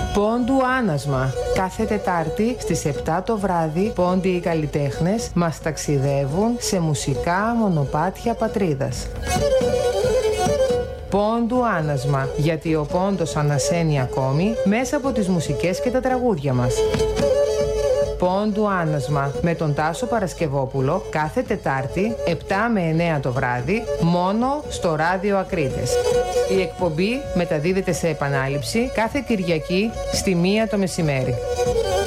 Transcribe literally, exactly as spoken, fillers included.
Πόντου Άνασμα. Κάθε Τετάρτη στις επτά το βράδυ, πόντιοι οι καλλιτέχνες μας ταξιδεύουν σε μουσικά μονοπάτια πατρίδας. Πόντου Άνασμα, γιατί ο πόντος ανασένει ακόμη μέσα από τις μουσικές και τα τραγούδια μας. Πόντου Άνασμα με τον Τάσο Παρασκευόπουλο κάθε Τετάρτη επτά με εννέα το βράδυ μόνο στο Ράδιο Ακρίτες. Η εκπομπή μεταδίδεται σε επανάληψη κάθε Κυριακή στη μία το μεσημέρι.